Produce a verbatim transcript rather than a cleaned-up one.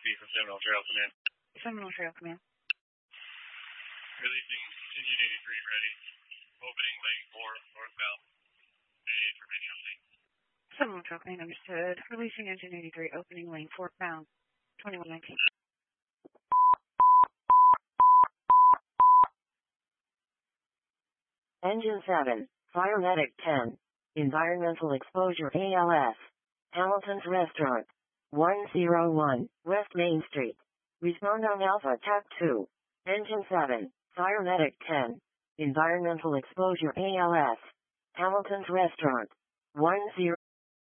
from Seminole Trail Command. Seminole Trail Command. Releasing Engine eighty-three ready. Opening lane four, northbound. eighty-eight for radio lane. Seminole Trail Command, understood. Releasing Engine eighty-three, opening lane four, bound. twenty-one nineteen. Engine seven, Fire Medic ten, Environmental Exposure A L S, Hamilton's Restaurant, one oh one, West Main Street. Respond on Alpha Tap two. Engine seven, Fire Medic ten, Environmental Exposure A L S, Hamilton's Restaurant, one oh